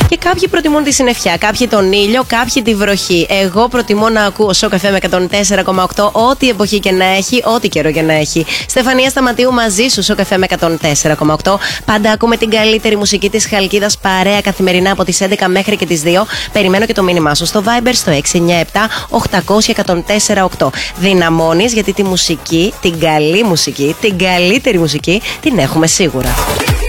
Και κάποιοι προτιμούν τη συννεφιά, κάποιοι τον ήλιο, κάποιοι τη βροχή. Εγώ προτιμώ να ακούω Σοκαφέ με 104,8, ό,τι εποχή και να έχει, ό,τι καιρό και να έχει. Στεφανία Σταματίου μαζί σου, Σοκαφέ με 104,8. Πάντα ακούμε την καλύτερη μουσική της Χαλκίδας παρέα καθημερινά από τις 11 μέχρι και τις 2. Περιμένω και το μήνυμά σου στο Viber στο 697-800-1048. Δυναμώνεις, γιατί τη μουσική, την καλή μουσική, την καλύτερη μουσική, την έχουμε σίγουρα.